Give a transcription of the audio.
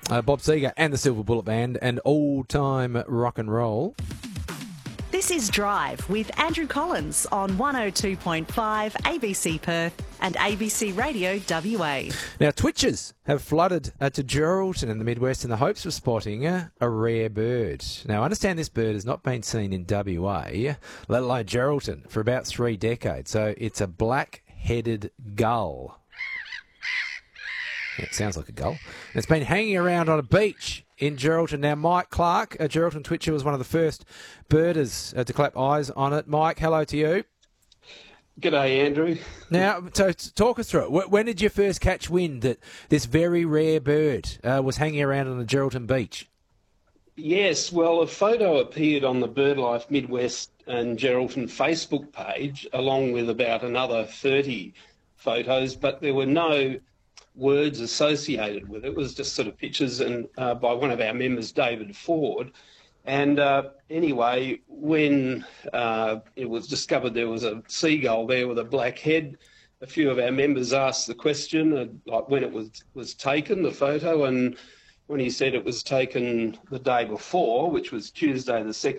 Bob Seger and the Silver Bullet Band and all-time rock and roll. This is Drive with Andrew Collins on 102.5 ABC Perth and ABC Radio WA. Now, twitchers have flooded to Geraldton in the Midwest in the hopes of spotting a rare bird. Now, I understand this bird has not been seen in WA, let alone Geraldton, for about 3 decades. So it's a black-headed gull. Yeah, it sounds like a gull. It's been hanging around on a beach in Geraldton. Now, Mike Clark, a Geraldton twitcher, was one of the first birders to clap eyes on it. Mike, hello to you. G'day, Andrew. Now, so talk us through it. When did you first catch wind that this very rare bird was hanging around on the Geraldton beach? Yes, well, a photo appeared on the BirdLife Midwest and Geraldton Facebook page, along with about another 30 photos, but there were no words associated with it. It was just sort of pictures and by one of our members, David Ford. And anyway, when it was discovered there was a seagull there with a black head, a few of our members asked the question, like when it was taken, the photo, and when he said it was taken the day before, which was Tuesday the 2nd